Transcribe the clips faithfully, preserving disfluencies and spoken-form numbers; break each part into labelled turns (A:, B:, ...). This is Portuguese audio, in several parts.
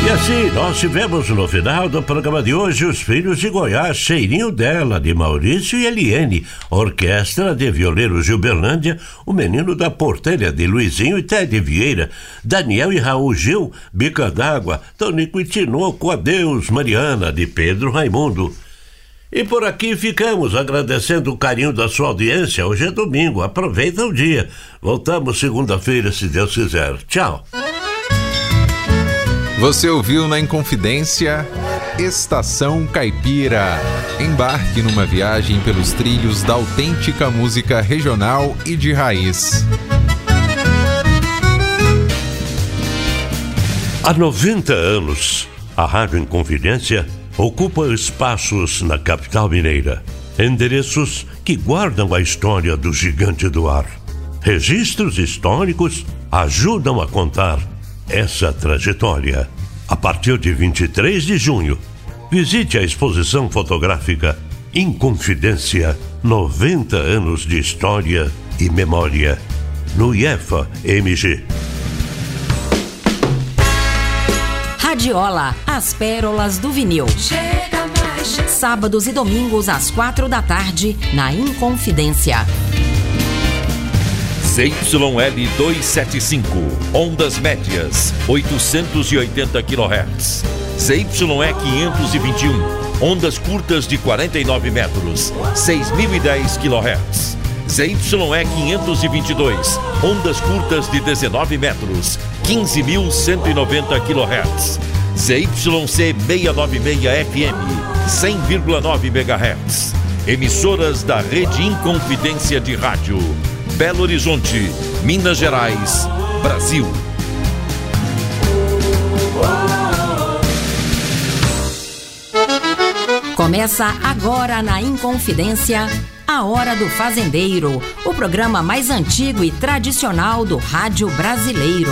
A: E assim, nós tivemos no final do programa de hoje os Filhos de Goiás, Cheirinho Dela, de Maurício e Eliene, Orquestra de Violeiros de Uberlândia, O Menino da Portelha, de Luizinho e Ted Vieira, Daniel e Raul Gil, Bica d'Água, Tonico e Tinoco, Adeus, Mariana, de Pedro Raimundo. E por aqui ficamos agradecendo o carinho da sua audiência. Hoje é domingo, aproveita o dia. Voltamos segunda-feira, se Deus quiser. Tchau.
B: Você ouviu na Inconfidência Estação Caipira. Embarque numa viagem pelos trilhos da autêntica música regional e de raiz.
A: Há noventa anos, a Rádio Inconfidência ocupa espaços na capital mineira. Endereços que guardam a história do Gigante do Ar. Registros históricos ajudam a contar essa trajetória. A partir de vinte e três de junho, visite a exposição fotográfica Inconfidência, noventa anos de história e memória, no I E F A M G.
C: Radiola, as pérolas do vinil. Chega mais, chega. Sábados e domingos às quatro da tarde, na Inconfidência.
D: Z Y L duzentos e setenta e cinco, ondas médias, oitocentos e oitenta quilohertz. Z Y E quinhentos e vinte e um, ondas curtas de quarenta e nove metros, seis mil e dez quilohertz. Z Y E quinhentos e vinte e dois, ondas curtas de dezenove metros, quinze mil cento e noventa quilohertz. Z Y C seiscentos e noventa e seis F M, cem vírgula nove megahertz. Emissoras da Rede Inconfidência de Rádio. Belo Horizonte, Minas Gerais, Brasil.
C: Começa agora na Inconfidência, A Hora do Fazendeiro, o programa mais antigo e tradicional do rádio brasileiro.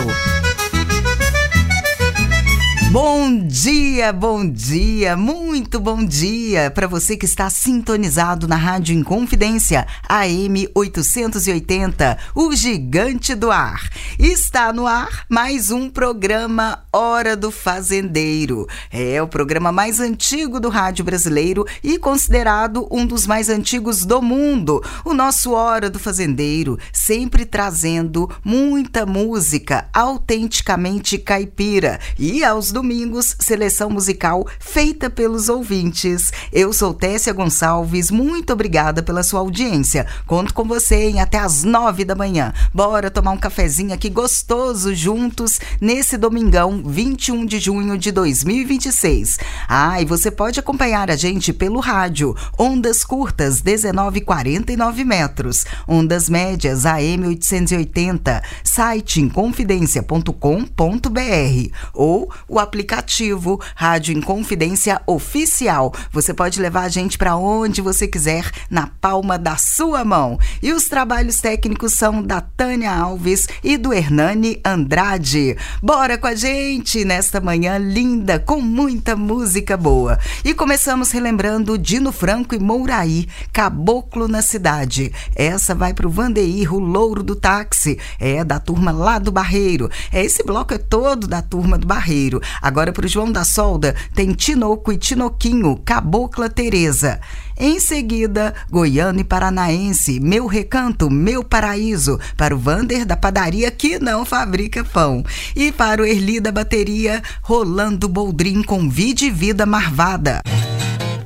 E: Bom dia, bom dia, muito bom dia para você que está sintonizado na Rádio Inconfidência, A M oitocentos e oitenta, o Gigante do Ar. Está no ar mais um programa Hora do Fazendeiro. É o programa mais antigo do rádio brasileiro e considerado um dos mais antigos do mundo. O nosso Hora do Fazendeiro, sempre trazendo muita música autenticamente caipira. E aos domingos, seleção musical feita pelos ouvintes. Eu sou Tessia Gonçalves, muito obrigada pela sua audiência. Conto com você em até às nove da manhã. Bora tomar um cafezinho aqui gostoso juntos nesse domingão, vinte e um de junho de dois mil e vinte e seis. Ah, e você pode acompanhar a gente pelo rádio, ondas curtas dezenove e quarenta e nove metros, ondas médias A M oitocentos e oitenta, site inconfidência ponto com ponto b r ou o aplicativo Rádio Inconfidência Oficial. Você pode levar a gente para onde você quiser, na palma da sua mão. E os trabalhos técnicos são da Tânia Alves e do Hernani Andrade. Bora com a gente nesta manhã linda, com muita música boa. E começamos relembrando Dino Franco e Mouraí, Caboclo na Cidade. Essa vai pro Vandeir, o Louro do Táxi. É da turma lá do Barreiro. É, esse bloco é todo da turma do Barreiro. Agora pro João da Solda tem Tinoco e Tinoquinho, Cabocla Teresa. Em seguida, Goiano e Paranaense, Meu Recanto, Meu Paraíso, para o Vander da Padaria que não fabrica pão. E para o Erli da Bateria, Rolando Boldrin com Vide Vida Marvada.